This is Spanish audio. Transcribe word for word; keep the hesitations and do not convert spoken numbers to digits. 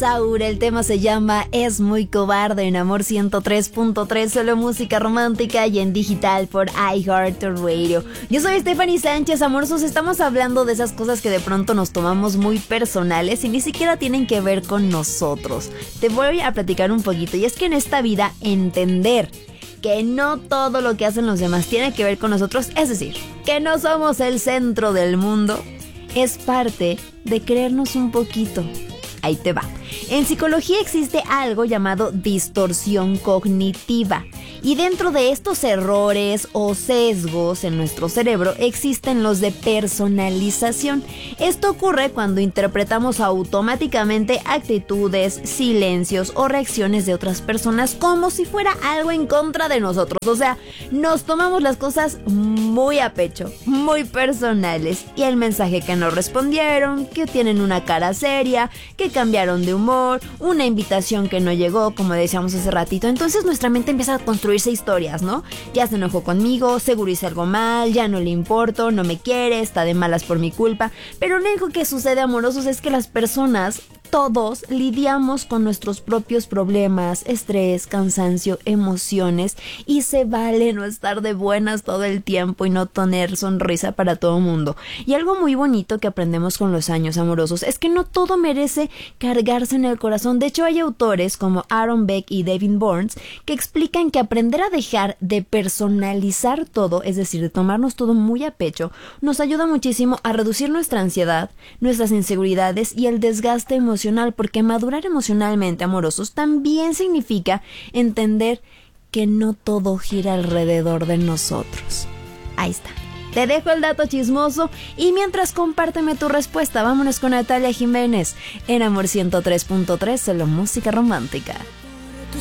Rosaura, el tema se llama Es muy cobarde en Amor ciento tres punto tres, solo música romántica y en digital por iHeartRadio. Yo soy Stephanie Sánchez, amorosos, estamos hablando de esas cosas que de pronto nos tomamos muy personales y ni siquiera tienen que ver con nosotros. Te voy a platicar un poquito, y es que en esta vida entender que no todo lo que hacen los demás tiene que ver con nosotros, es decir, que no somos el centro del mundo, es parte de creernos un poquito. Ahí te va. En psicología existe algo llamado distorsión cognitiva. Y dentro de estos errores o sesgos en nuestro cerebro existen los de personalización. Esto ocurre cuando interpretamos automáticamente actitudes, silencios o reacciones de otras personas como si fuera algo en contra de nosotros. O sea, nos tomamos las cosas muy a pecho, muy personales. Y el mensaje que nos respondieron, que tienen una cara seria, que cambiaron de humor, una invitación que no llegó, como decíamos hace ratito. Entonces nuestra mente empieza a construirse historias, ¿no? Ya se enojó conmigo, seguro hice algo mal, ya no le importo, no me quiere, está de malas por mi culpa. Pero lo único que sucede, amorosos, es que las personas, todos, lidiamos con nuestros propios problemas, estrés, cansancio, emociones, y se vale no estar de buenas todo el tiempo y no tener sonrisa para todo el mundo. Y algo muy bonito que aprendemos con los años, amorosos, es que no todo merece cargarse en el corazón. De hecho, hay autores como Aaron Beck y David Burns que explican que aprender a dejar de personalizar todo, es decir, de tomarnos todo muy a pecho, nos ayuda muchísimo a reducir nuestra ansiedad, nuestras inseguridades y el desgaste emocional. Porque madurar emocionalmente, amorosos, también significa entender que no todo gira alrededor de nosotros. Ahí está. Te dejo el dato chismoso y mientras compárteme tu respuesta. Vámonos con Natalia Jiménez en Amor ciento tres punto tres, solo música romántica.